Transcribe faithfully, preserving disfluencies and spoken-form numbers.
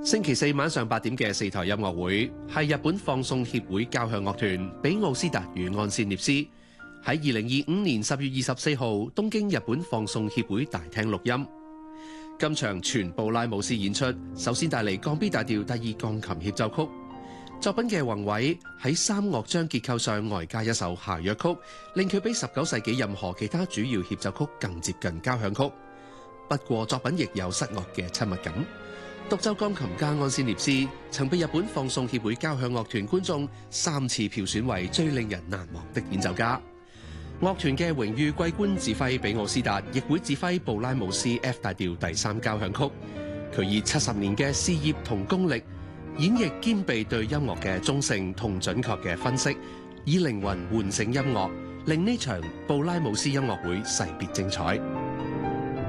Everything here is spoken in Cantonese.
星期四晚上八點嘅四台音樂會，係日本放送協會交響樂團比奧斯達與安仙涅斯喺二零二五年十月二十四號東京日本放送協會大廳錄音。今場全布拉姆斯演出，首先帶嚟降 B 大調第二鋼琴協奏曲。作品嘅宏偉喺三樂章結構上外加一首諧謔曲，令佢比十九世紀任何其他主要協奏曲更接近交響曲。不過作品亦有失樂嘅親密感。獨奏鋼琴家安仙涅斯曾被日本放送協會交響樂團觀眾三次票選為最令人難忘的演奏家。樂團嘅榮譽桂冠指揮比奧斯達亦會指揮布拉姆斯 F 大調第三交響曲。佢以七十年嘅事業同功力演繹兼備對音樂嘅忠誠同準確嘅分析，以靈魂喚醒音樂，令呢場布拉姆斯音樂會勢別精彩。